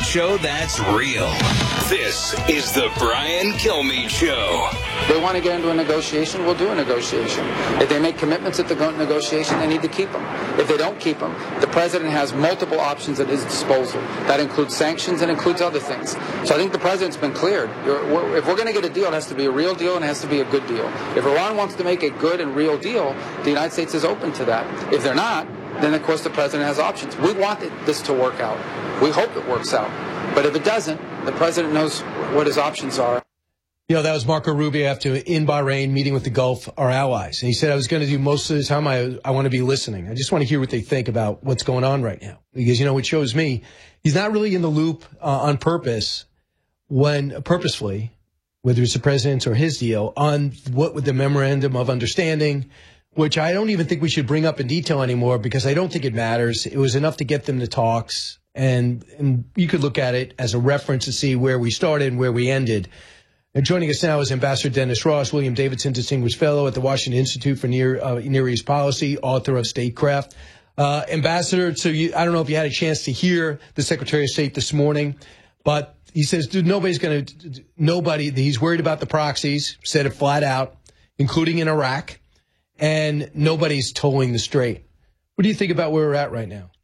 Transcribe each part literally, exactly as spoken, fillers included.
show that's real. This is the Brian Kilmeade Show. They want to get into a negotiation, we'll do a negotiation. If they make commitments at the negotiation, they need to keep them. If they don't keep them, the president has multiple options at his disposal. That includes sanctions and includes other things. So I think the president's been cleared. If we're going to get a deal, it has to be a real deal and it has to be a good deal. If Iran wants to make a good and real deal, the United States is open to that. If they're not, then of course the president has options. We want this to work out. We hope it works out. But if it doesn't, the president knows what his options are. You know, that was Marco Rubio after in Bahrain meeting with the Gulf, our allies. And he said, I was going to do most of the time, I, I want to be listening. I just want to hear what they think about what's going on right now. Because, you know, it shows me he's not really in the loop uh, on purpose when purposefully, whether it's the president's or his deal, on what with the memorandum of understanding, which I don't even think we should bring up in detail anymore because I don't think it matters. It was enough to get them to talks. And, and you could look at it as a reference to see where we started and where we ended. And joining us now is Ambassador Dennis Ross, William Davidson Distinguished Fellow at the Washington Institute for Near, uh, Near East Policy, author of Statecraft. Uh, Ambassador, so you, I don't know if you had a chance to hear the Secretary of State this morning, but he says dude, nobody's going to, nobody, he's worried about the proxies, said it flat out, including in Iraq, and nobody's towing the strait. What do you think about where we're at right now?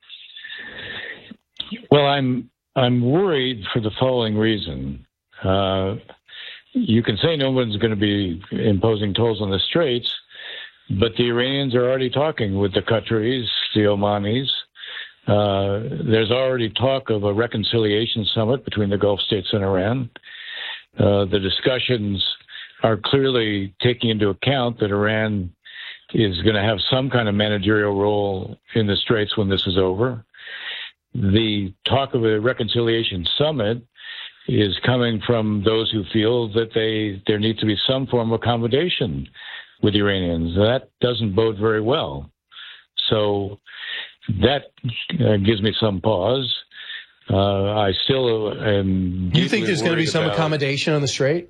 Well, I'm I'm worried for the following reason. Uh, you can say no one's going to be imposing tolls on the straits, but the Iranians are already talking with the Qataris, the Omanis. Uh, there's already talk of a reconciliation summit between the Gulf states and Iran. Uh, the discussions are clearly taking into account that Iran is going to have some kind of managerial role in the straits when this is over. The talk of a reconciliation summit is coming from those who feel that they there needs to be some form of accommodation with the Iranians. That doesn't bode very well. So that uh, gives me some pause. Uh, I still am. Do you think there's going to be some about, accommodation on the strait?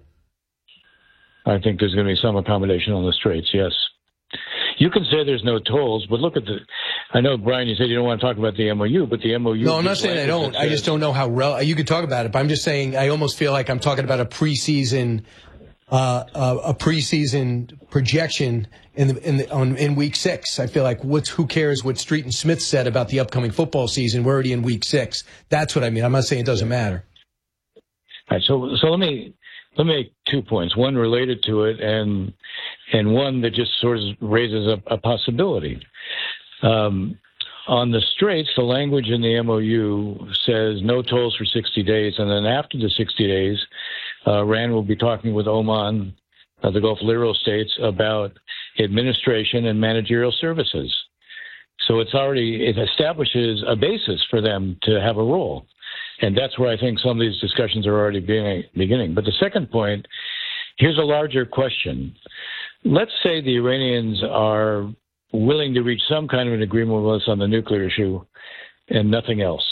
I think there's going to be some accommodation on the straits, yes. You can say there's no tolls, but look at the, I know, Brian, you said you don't want to talk about the M O U, but the M O U. No, I'm not saying I don't. I just don't know how, rel- you could talk about it, but I'm just saying I almost feel like I'm talking about a preseason, uh, uh, a preseason projection in the, in the, on, in week six. I feel like what's, who cares what Street and Smith said about the upcoming football season? We're already in week six. That's what I mean. I'm not saying it doesn't matter. All right. So, so let me, let me make two points, one related to it and and one that just sort of raises a, a possibility. Um, on the straits, the language in the M O U says no tolls for sixty days, and then after the sixty days, uh, Iran will be talking with Oman, uh, the Gulf littoral states, about administration and managerial services. So it's already, it establishes a basis for them to have a role. And that's where I think some of these discussions are already beginning. But the second point, here's a larger question. Let's say the Iranians are willing to reach some kind of an agreement with us on the nuclear issue and nothing else.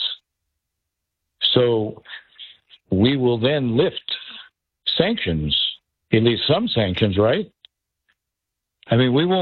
So we will then lift sanctions, at least some sanctions, right? I mean, we won't.